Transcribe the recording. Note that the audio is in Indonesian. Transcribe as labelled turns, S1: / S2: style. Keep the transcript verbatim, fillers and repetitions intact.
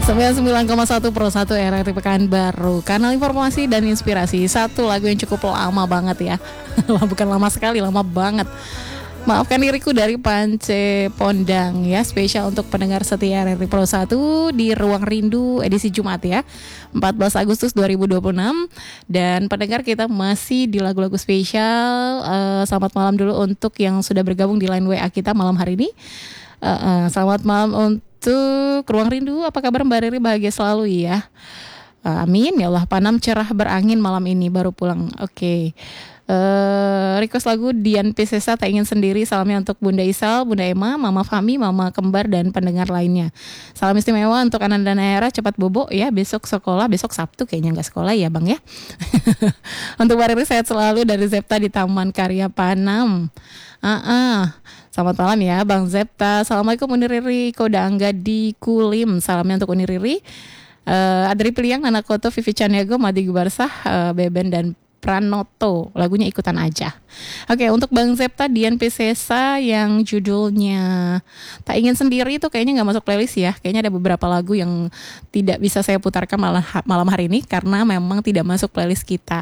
S1: sembilan puluh sembilan koma satu Pro satu R R I Pekanbaru, kanal informasi dan inspirasi. Satu lagu yang cukup lama banget ya. Bukan lama sekali, lama banget. Maafkan diriku dari Pance Pondang ya, spesial untuk pendengar setia R R I Pro satu di Ruang Rindu edisi Jumat ya, empat belas Agustus dua ribu dua puluh enam. Dan pendengar kita masih di lagu-lagu spesial. uh, Selamat malam dulu untuk yang sudah bergabung di line W A kita malam hari ini. uh, uh, Selamat malam untuk Ruang Rindu. Apa kabar Mbak Riri? Bahagia selalu ya. uh, Amin ya Allah. Panam cerah berangin malam ini, baru pulang. Oke. Okay. Uh, request lagu Dian Piscesa Tak Ingin Sendiri. Salamnya untuk Bunda Isal, Bunda Emma, Mama Fami, Mama Kembar dan pendengar lainnya. Salam istimewa untuk Ananda Nayara, cepat bobo ya, besok sekolah, besok Sabtu kayaknya nggak sekolah ya Bang ya. Untuk Mbak Riri sehat selalu dari Zepta di Taman Karya Panam. uh-uh. Selamat malam ya Bang Zepta. Assalamualaikum Uni Riri, Koda Angga di Kulim. Salamnya untuk Uni Riri, uh, Adri Piliang, Nana Koto, Vivi Caniago, Madi Gubarsah, uh, Beben dan Pranoto, lagunya ikutan aja. Oke, untuk Bang Zepta, Dian Piscesa yang judulnya Tak Ingin Sendiri itu kayaknya nggak masuk playlist ya. Kayaknya ada beberapa lagu yang tidak bisa saya putarkan malam malam hari ini karena memang tidak masuk playlist kita.